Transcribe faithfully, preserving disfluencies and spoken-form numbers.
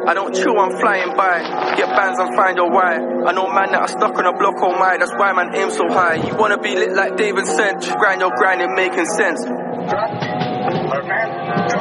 I don't chill, I'm flying by. Get bands and find your why. I know man that are stuck on a block all my. That's why man aim so high. You wanna be lit like David Sent. Just grind your grind and making sense.